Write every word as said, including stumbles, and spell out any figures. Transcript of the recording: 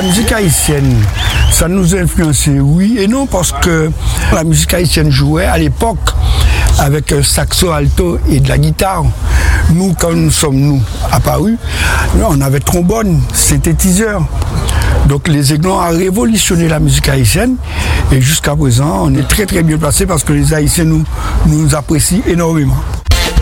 musique haïtienne, ça nous a influencé, oui et non, parce que la musique haïtienne jouait à l'époque avec un saxo alto et de la guitare. Nous, quand nous sommes nous apparus, on avait trombone, synthétiseur. Donc les Aiglons ont révolutionné la musique haïtienne et jusqu'à présent, on est très très bien placé parce que les Haïtiens nous, nous apprécient énormément.